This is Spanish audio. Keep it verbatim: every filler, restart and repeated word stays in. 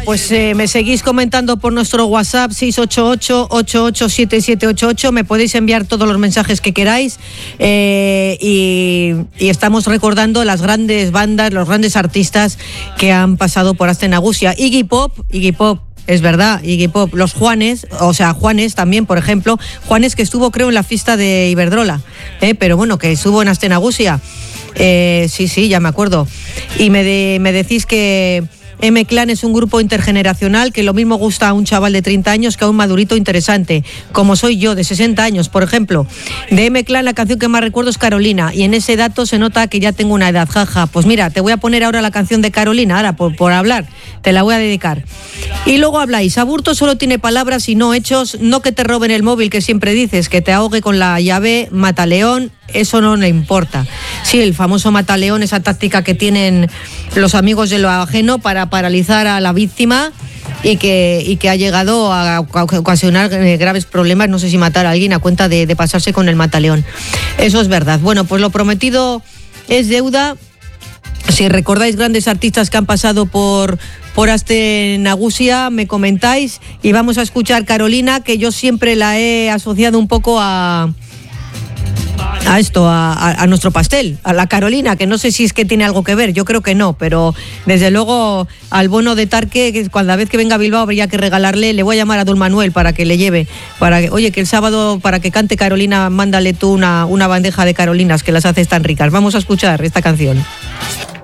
Pues eh, me seguís comentando por nuestro WhatsApp seis ocho ocho, ocho ocho siete siete ocho ocho. Me podéis enviar todos los mensajes que queráis eh, y, y estamos recordando las grandes bandas, los grandes artistas que han pasado por Aste Nagusia. Iggy Pop, Iggy Pop. Es verdad, Iggy Pop, los Juanes, o sea, Juanes también, por ejemplo, Juanes que estuvo creo en la fiesta de Iberdrola, eh, pero bueno, que estuvo en Aste Nagusia. Eh, sí, sí, ya me acuerdo. Y me, de, me decís que M-Clan es un grupo intergeneracional que lo mismo gusta a un chaval de treinta años que a un madurito interesante, como soy yo, de sesenta años, por ejemplo. De M-Clan la canción que más recuerdo es Carolina, y en ese dato se nota que ya tengo una edad, jaja. Pues mira, te voy a poner ahora la canción de Carolina, ahora por, por hablar, te la voy a dedicar. Y luego habláis, Aburto solo tiene palabras y no hechos, no que te roben el móvil que siempre dices, que te ahogue con la llave, Mataleón, eso no le importa. Sí, el famoso Mataleón, esa táctica que tienen los amigos de lo ajeno para paralizar a la víctima y que, y que ha llegado a ocasionar graves problemas, no sé si matar a alguien a cuenta de, de pasarse con el Mataleón. Eso es verdad. Bueno, pues lo prometido es deuda. Si recordáis grandes artistas que han pasado por, por Aste Nagusia, me comentáis y vamos a escuchar Carolina, que yo siempre la he asociado un poco a... a esto, a, a, a nuestro pastel, a la Carolina, que no sé si es que tiene algo que ver, yo creo que no, pero desde luego al bono de Tarque, que cada vez que venga a Bilbao habría que regalarle, le voy a llamar a Don Manuel para que le lleve, para que, oye, que el sábado para que cante Carolina, mándale tú una, una bandeja de Carolinas, que las haces tan ricas. Vamos a escuchar esta canción.